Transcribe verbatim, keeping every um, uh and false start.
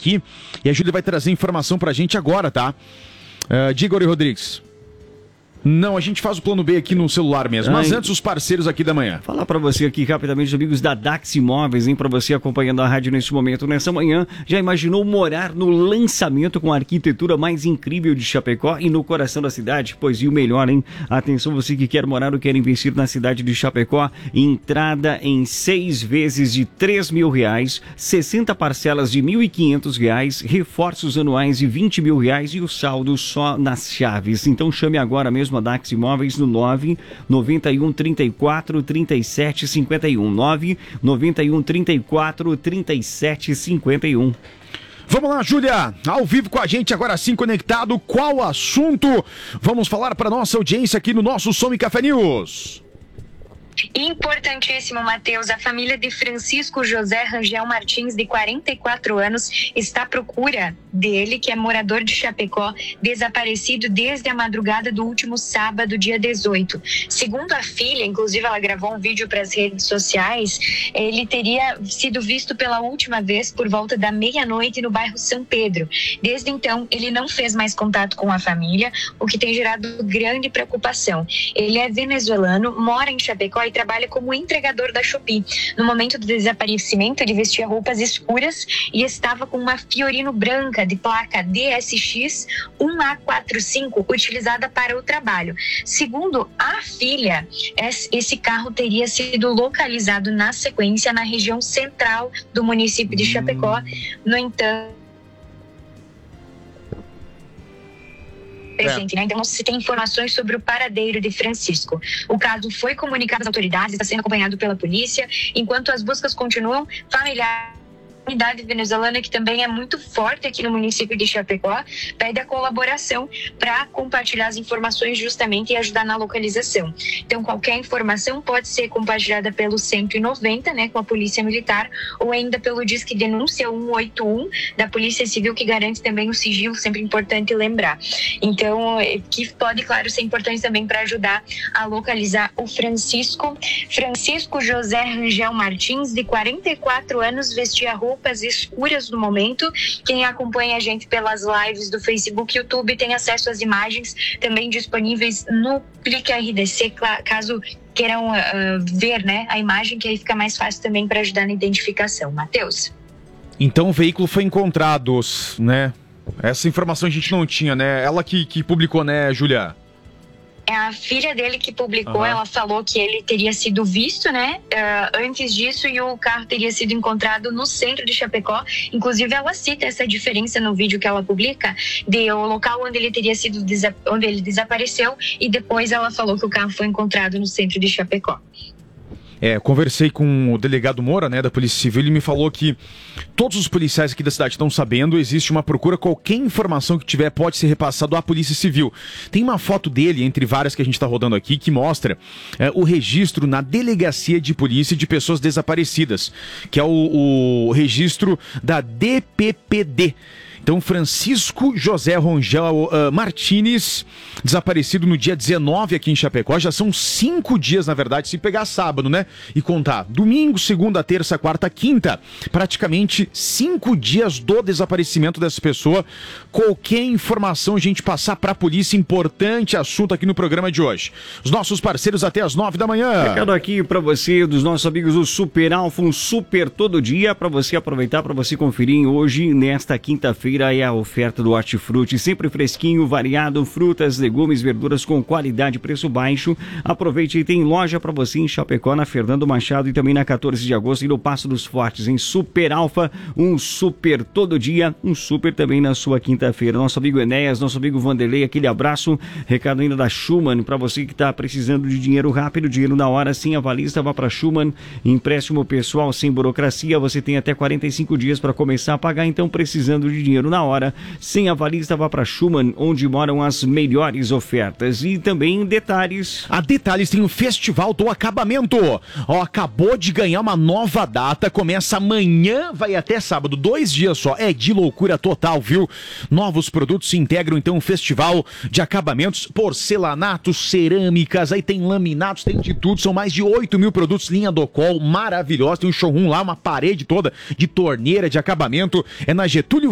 aqui e a Júlia vai trazer informação pra gente agora, tá? Uh, diga, Ori Rodrigues. Não, a gente faz o plano B aqui no celular mesmo. Mas Ai, antes, os parceiros aqui da manhã. Falar pra você aqui rapidamente, amigos da Dax Imóveis, hein? Pra você acompanhando a rádio neste momento, nessa manhã. Já imaginou morar no lançamento com a arquitetura mais incrível de Chapecó e no coração da cidade? Pois e o melhor, hein? Atenção, você que quer morar ou quer investir na cidade de Chapecó. Entrada em seis vezes de três mil reais, sessenta parcelas de mil e quinhentos reais, reforços anuais de vinte mil reais e o saldo só nas chaves. Então chame agora mesmo a Dax Imóveis no nove nove um, trinta e quatro, trinta e sete, cinquenta e um. nove nove um, trinta e quatro, trinta e sete, cinquenta e um. Vamos lá, Júlia, ao vivo com a gente, agora sim conectado. Qual assunto vamos falar para nossa audiência aqui no nosso Som e Café News? Importantíssimo, Matheus. A família de Francisco José Rangel Martins, de quarenta e quatro anos, está à procura dele, que é morador de Chapecó, desaparecido desde a madrugada do último sábado, dia dezoito. Segundo a filha, inclusive ela gravou um vídeo para as redes sociais, ele teria sido visto pela última vez por volta da meia-noite no bairro São Pedro. Desde então, ele não fez mais contato com a família, o que tem gerado grande preocupação. Ele é venezuelano, mora em Chapecó e trabalha como entregador da Shopee. No momento do desaparecimento, ele vestia roupas escuras e estava com uma Fiorino branca de placa D S X um A quarenta e cinco utilizada para o trabalho. Segundo a filha, esse carro teria sido localizado na sequência na região central do município de Chapecó. No entanto, presente, né? Então não se tem informações sobre o paradeiro de Francisco. O caso foi comunicado às autoridades, está sendo acompanhado pela polícia. Enquanto as buscas continuam, familiares da comunidade venezuelana, que também é muito forte aqui no município de Chapecó, pede a colaboração para compartilhar as informações justamente e ajudar na localização. Então qualquer informação pode ser compartilhada pelo cento e noventa, né, com a Polícia Militar, ou ainda pelo Disque Denúncia cento e oitenta e um da Polícia Civil, que garante também o sigilo, sempre importante lembrar. Então, que pode, claro, ser importante também para ajudar a localizar o Francisco. Francisco José Rangel Martins, de quarenta e quatro anos, vestia roupas escuras no momento. Quem acompanha a gente pelas lives do Facebook e YouTube tem acesso às imagens também disponíveis no Clique R D C, caso queiram uh, ver, né, a imagem, que aí fica mais fácil também para ajudar na identificação. Matheus? Então o veículo foi encontrado, né? Essa informação a gente não tinha, né? Ela que, que publicou, né, Júlia? É a filha dele que publicou. Uhum. Ela falou que ele teria sido visto, né, uh, antes disso, e o carro teria sido encontrado no centro de Chapecó. Inclusive ela cita essa diferença no vídeo que ela publica, de o local onde ele teria sido, onde ele desapareceu, e depois ela falou que o carro foi encontrado no centro de Chapecó. É, conversei com o delegado Moura, né, da Polícia Civil. Ele me falou que todos os policiais aqui da cidade estão sabendo, existe uma procura, qualquer informação que tiver pode ser repassado à Polícia Civil. Tem uma foto dele, entre várias que a gente está rodando aqui, que mostra é, o registro na Delegacia de Polícia de Pessoas Desaparecidas, que é o, o registro da D P P D. Então, Francisco José Rangel uh, Martins, desaparecido no dia dezenove aqui em Chapecó. Já são cinco dias, na verdade, se pegar sábado, né? E contar domingo, segunda, terça, quarta, quinta. Praticamente cinco dias do desaparecimento dessa pessoa. Qualquer informação a gente passar para a polícia, importante assunto aqui no programa de hoje. Os nossos parceiros até as nove da manhã. Recado aqui para você, dos nossos amigos do Super Alfa, um super todo dia para você aproveitar, para você conferir hoje, nesta quinta-feira. É a oferta do Hortifruti, sempre fresquinho, variado, frutas, legumes, verduras com qualidade e preço baixo. Aproveite, e tem loja para você em Chapecó, na Fernando Machado, e também na quatorze de agosto e no Passo dos Fortes, em Super Alfa, um super todo dia, um super também na sua quinta-feira. Nosso amigo Enéas, nosso amigo Vanderlei, aquele abraço. Recado ainda da Schumann, para você que está precisando de dinheiro rápido, dinheiro na hora, sim, avalista, vá para Schumann, empréstimo pessoal sem burocracia, você tem até quarenta e cinco dias para começar a pagar, então precisando de dinheiro na hora, sem avalista, vá para Schumann, onde moram as melhores ofertas. E também detalhes. A Detalhes tem o Festival do Acabamento. Ó, acabou de ganhar uma nova data, começa amanhã, vai até sábado, dois dias só. É de loucura total, viu? Novos produtos se integram, então, o Festival de Acabamentos, porcelanatos, cerâmicas, aí tem laminados, tem de tudo, são mais de oito mil produtos, linha Docol, maravilhosa, tem um showroom lá, uma parede toda de torneira de acabamento, é na Getúlio